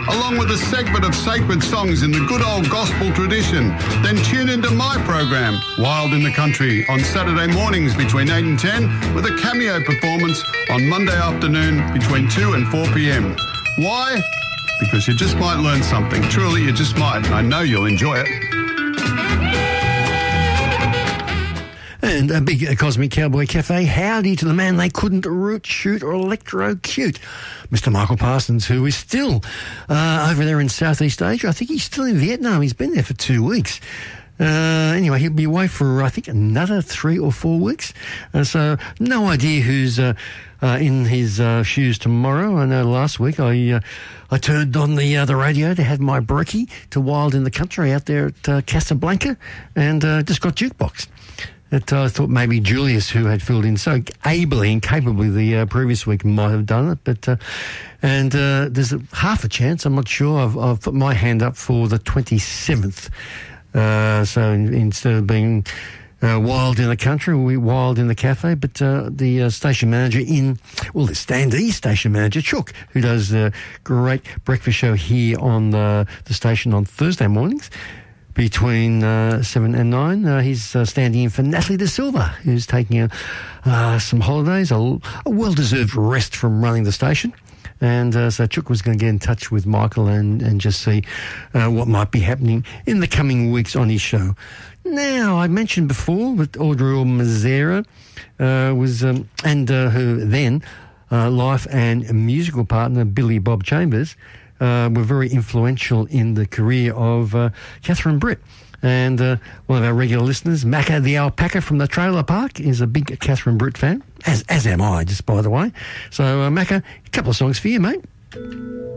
along with a segment of sacred songs in the good old gospel tradition. Then tune into my program, Wild in the Country, on Saturday mornings between 8 and 10, with a cameo performance on Monday afternoon between 2 and 4 p.m. Why? Because you just might learn something. Truly, you just might. And I know you'll enjoy it. And a big Cosmic Cowboy Cafe, howdy to the man they couldn't root, shoot or electrocute, Mr. Michael Parsons, who is still over there in Southeast Asia. I think he's still in Vietnam. He's been there for 2 weeks. Anyway, he'll be away for, I think, another 3 or 4 weeks. So no idea who's in his shoes tomorrow. I know last week I turned on the radio to have my brekkie to Wild in the Country out there at Casablanca, and just got jukeboxed. I thought maybe Julius, who had filled in so ably and capably the previous week, might have done it. But and there's half a chance, I'm not sure, I've put my hand up for the 27th. So instead of being Wild in the Country, we're Wild in the Cafe. But the station manager the standee station manager, Chook, who does a great breakfast show here on the station on Thursday mornings, between 7 and 9, he's standing in for Natalie De Silva, who's taking some holidays, a well-deserved rest from running the station. And so Chook was going to get in touch with Michael and just see what might be happening in the coming weeks on his show. Now, I mentioned before that Audrey Mazzara was, and her then life and musical partner, Billy Bob Chambers, were very influential in the career of Catherine Britt. And one of our regular listeners, Macca the Alpaca from the Trailer Park, is a big Catherine Britt fan, as am I, just by the way. So, Macca, a couple of songs for you, mate.